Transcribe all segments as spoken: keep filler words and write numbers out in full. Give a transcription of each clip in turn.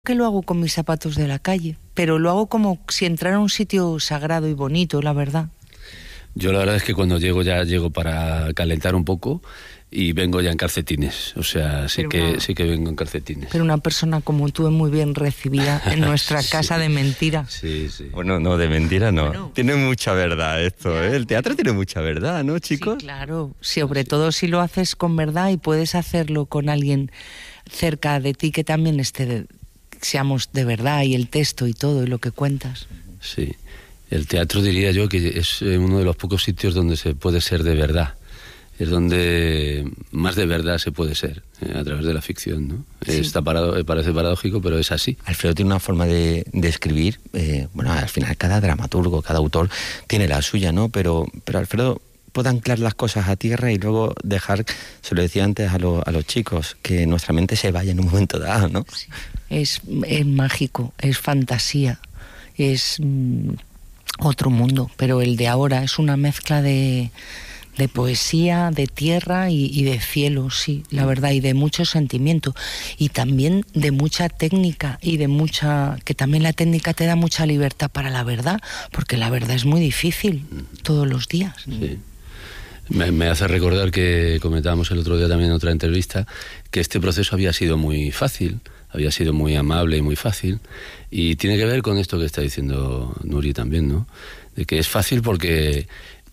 que lo hago con mis zapatos de la calle, pero lo hago como si entrara a un sitio sagrado y bonito, la verdad. Yo la verdad es que cuando llego ya llego para calentar un poco y vengo ya en calcetines, o sea, sí que una, sí que vengo en calcetines. Pero una persona como tú es muy bien recibida en nuestra sí, casa de mentira. Sí, sí. Bueno, no, de mentira no. Bueno. Tiene mucha verdad esto, ¿eh? El teatro tiene mucha verdad, ¿no, chicos? Sí, claro. Sobre sí. todo si lo haces con verdad y puedes hacerlo con alguien cerca de ti que también esté, de, seamos de verdad, y el texto y todo, y lo que cuentas. Sí. El teatro, diría yo, que es uno de los pocos sitios donde se puede ser de verdad. Es donde más de verdad se puede ser, eh, a través de la ficción, ¿no? Sí. Está parado, parece paradójico, pero es así. Alfredo tiene una forma de, de escribir, eh, bueno, al final cada dramaturgo, cada autor tiene la suya, ¿no? Pero, pero Alfredo puede anclar las cosas a tierra y luego dejar, se lo decía antes a, lo, a los chicos, que nuestra mente se vaya en un momento dado, ¿no? Sí. Es, es mágico, es fantasía, es mm, otro mundo, pero el de ahora es una mezcla de... de poesía, de tierra y, y de cielo, sí, la verdad, y de mucho sentimiento, y también de mucha técnica, y de mucha, que también la técnica te da mucha libertad para la verdad, porque la verdad es muy difícil todos los días. Sí. Me, me hace recordar que comentábamos el otro día también en otra entrevista, que este proceso había sido muy fácil, había sido muy amable y muy fácil, y tiene que ver con esto que está diciendo Nuri también, ¿no? De que es fácil porque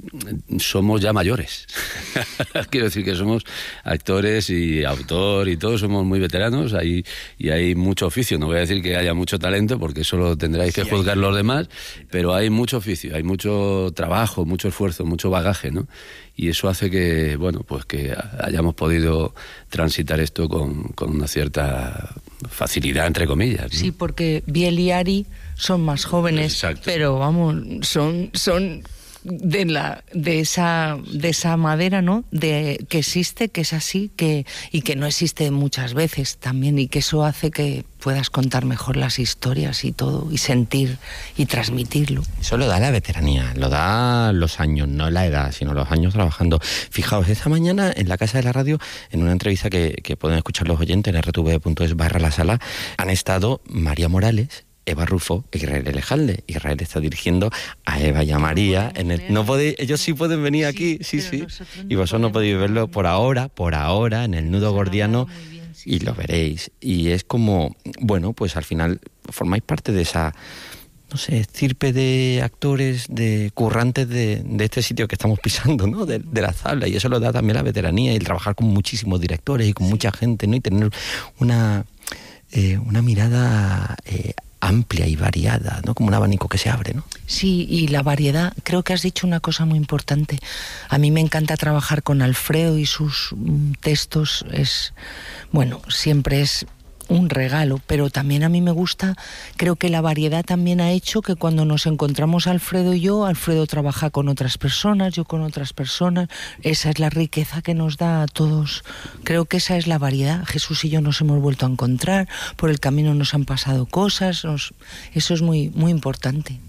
somos ya mayores. Quiero decir que somos actores y autor y todos somos muy veteranos, hay, y hay mucho oficio. No voy a decir que haya mucho talento, porque eso lo tendráis que sí, juzgar hay... los demás, pero hay mucho oficio, hay mucho trabajo, mucho esfuerzo, mucho bagaje, ¿no? Y eso hace que, bueno, pues que hayamos podido transitar esto con, con una cierta facilidad, entre comillas, ¿no? Sí, porque Biel y Ari son más jóvenes. Exacto. Pero vamos, son... son... de la de esa de esa madera, ¿no? De que existe, que es así, que y que no existe muchas veces también, y que eso hace que puedas contar mejor las historias y todo, y sentir y transmitirlo. Eso lo da la veteranía, lo da los años, no la edad, sino los años trabajando. Fijaos, esta mañana en la Casa de la Radio, en una entrevista que, que pueden escuchar los oyentes en erre te ve punto es barra la sala, han estado María Morales, Eva Rufo e Israel Elejalde. Israel está dirigiendo a Eva y a María. En el, no podéis, ellos sí pueden venir sí, aquí, sí, sí. No y vosotros no podéis verlo por ahora, por ahora, en el Nudo Gordiano, bien, sí, y sí. Lo veréis. Y es como, bueno, pues al final formáis parte de esa, no sé, estirpe de actores, de currantes de, de este sitio que estamos pisando, ¿no? De, de la tabla. Y eso lo da también la veteranía y el trabajar con muchísimos directores y con sí. mucha gente, ¿no? Y tener una, eh, una mirada... Eh, amplia y variada, ¿no? Como un abanico que se abre, ¿no? Sí, y la variedad, creo que has dicho una cosa muy importante. A mí me encanta trabajar con Alfredo y sus mm, textos, es, bueno, siempre es un regalo, pero también a mí me gusta, creo que la variedad también ha hecho que cuando nos encontramos Alfredo y yo, Alfredo trabaja con otras personas, yo con otras personas, esa es la riqueza que nos da a todos, creo que esa es la variedad. Jesús y yo nos hemos vuelto a encontrar, por el camino nos han pasado cosas, nos, eso es muy, muy importante.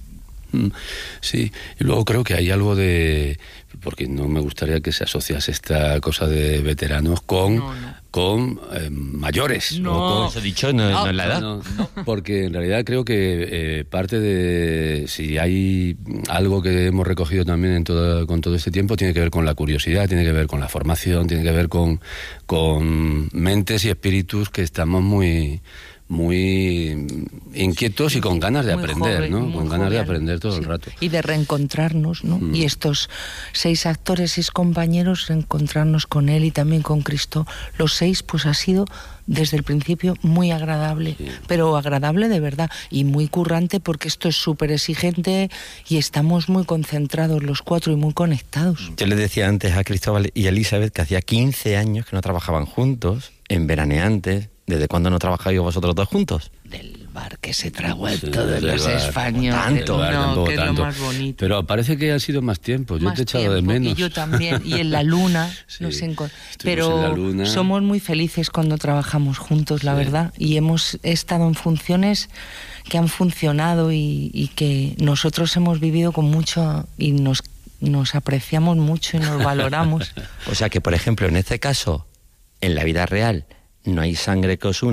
Sí, y luego creo que hay algo de... porque no me gustaría que se asociase esta cosa de veteranos con, no, no. con eh, mayores. No, o con, eso dicho, no, no, no es la edad. No, no, porque en realidad creo que eh, parte de... si hay algo que hemos recogido también en todo, con todo este tiempo, tiene que ver con la curiosidad, tiene que ver con la formación, tiene que ver con, con mentes y espíritus que estamos muy... muy inquietos y con ganas de muy aprender, joven, ¿no? Con ganas joven, de aprender todo sí. el rato. Y de reencontrarnos, ¿no? Mm. Y estos seis actores, seis compañeros, reencontrarnos con él y también con Cristo, los seis, pues ha sido desde el principio muy agradable, sí. pero agradable de verdad y muy currante, porque esto es súper exigente y estamos muy concentrados los cuatro y muy conectados. Yo les decía antes a Cristóbal y a Elizabeth que hacía quince años que no trabajaban juntos, en veraneantes. ¿Desde cuándo no trabajáis vosotros dos juntos? Del bar que se tragó el sí, todos los españoles. Tanto, no, tampoco, que es tanto. lo más bonito. Pero parece que ha sido más tiempo. Yo más te he echado tiempo, de menos. Y yo también. Y en la luna sí, nos encontramos. Pero en la luna. Somos muy felices cuando trabajamos juntos, la sí. verdad. Y hemos estado en funciones que han funcionado y, y que nosotros hemos vivido con mucho y nos, nos apreciamos mucho y nos valoramos. O sea que, por ejemplo, en este caso, en la vida real no hay sangre que os una,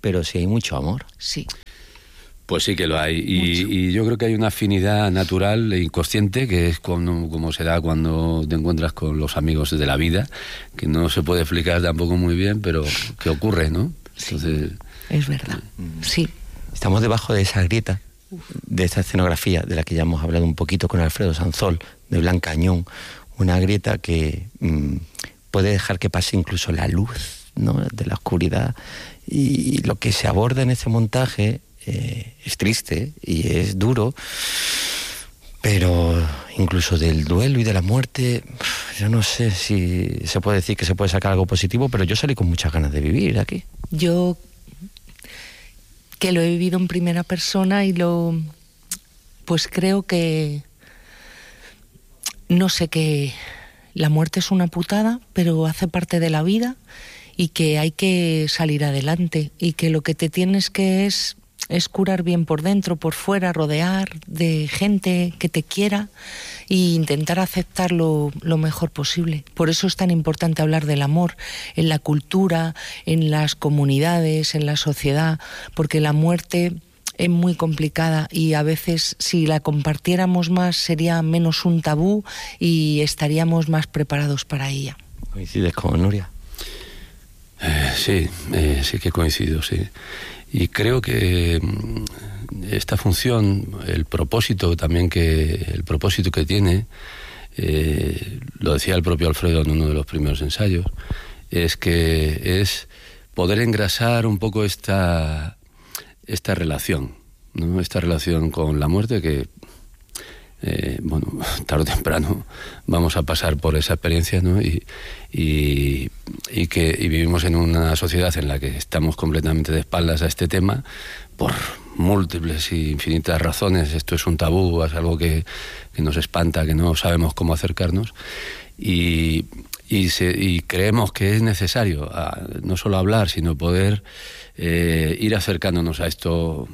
pero sí hay mucho amor. Sí. Pues sí que lo hay, y, y yo creo que hay una afinidad natural e inconsciente, que es como, como se da cuando te encuentras con los amigos de la vida, que no se puede explicar tampoco muy bien, pero que ocurre, ¿no? Sí, entonces, es verdad, sí. Estamos debajo de esa grieta, de esta escenografía de la que ya hemos hablado un poquito con Alfredo Sanzol, de Blanca Añón, una grieta que mmm, puede dejar que pase incluso la luz, ¿no?, de la oscuridad, y lo que se aborda en ese montaje Eh, es triste y es duro, pero incluso del duelo y de la muerte, yo no sé si se puede decir que se puede sacar algo positivo, pero yo salí con muchas ganas de vivir aquí. Yo, que lo he vivido en primera persona y lo, pues creo que, no sé, que la muerte es una putada, pero hace parte de la vida y que hay que salir adelante y que lo que te tienes que es es curar bien por dentro, por fuera, rodear de gente que te quiera e intentar aceptarlo lo mejor posible. Por eso es tan importante hablar del amor en la cultura, en las comunidades, en la sociedad, porque la muerte es muy complicada y a veces si la compartiéramos más sería menos un tabú y estaríamos más preparados para ella. ¿Coincides con Nuria? Eh, sí, eh, sí que coincido, sí. Y creo que esta función, el propósito también que el propósito que tiene, eh, lo decía el propio Alfredo en uno de los primeros ensayos, es que es poder engrasar un poco esta esta relación, ¿no? Esta relación con la muerte que eh, bueno, tarde o temprano vamos a pasar por esa experiencia, ¿no? Y, y, y que y vivimos en una sociedad en la que estamos completamente de espaldas a este tema por múltiples e infinitas razones. Esto es un tabú, es algo que, que nos espanta, que no sabemos cómo acercarnos, y, y, se, y creemos que es necesario a, no solo hablar, sino poder eh, ir acercándonos a esto,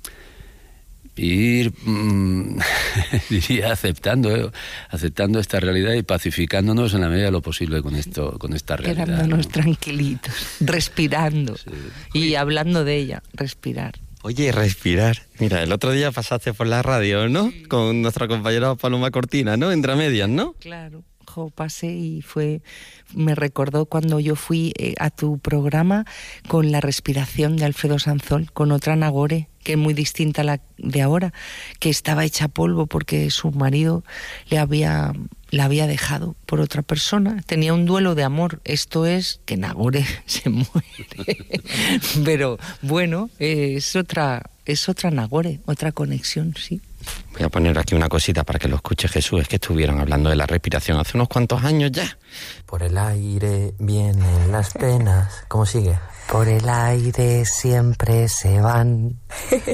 ir mmm, diría aceptando eh, aceptando esta realidad y pacificándonos en la medida de lo posible con esto, con esta realidad, quedándonos ¿no? tranquilitos, respirando, sí. Y hablando de ella, respirar. Oye, respirar. Mira, el otro día pasaste por la radio, ¿no? Sí. Con nuestra compañera Paloma Cortina, ¿no? Entre medias, ¿no? Claro. Jo, pasé y fue, me recordó cuando yo fui eh, a tu programa con la respiración de Alfredo Sanzol, con otra Nagore, que es muy distinta a la de ahora, que estaba hecha polvo porque su marido le había, la había dejado por otra persona. Tenía un duelo de amor. Esto es que Nagore se muere. Pero bueno, eh, es otra, es otra Nagore, otra conexión, sí. Voy a poner aquí una cosita para que lo escuche Jesús. Es que estuvieron hablando de la respiración hace unos cuantos años ya. Por el aire vienen las penas. ¿Cómo sigue? Por el aire siempre se van